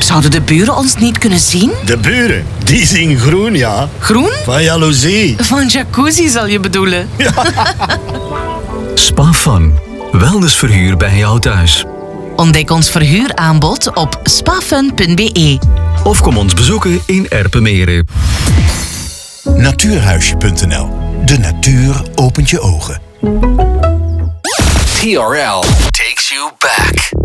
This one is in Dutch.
Zouden de buren ons niet kunnen zien? De buren, die zien groen, ja. Groen? Van jaloezie. Van jacuzzi zal je bedoelen. Spa Fun. Wellnessverhuur bij jou thuis. Ontdek ons verhuuraanbod op spafun.be. Of kom ons bezoeken in Erpenmeren. Natuurhuisje.nl. De natuur opent je ogen. TRL takes you back.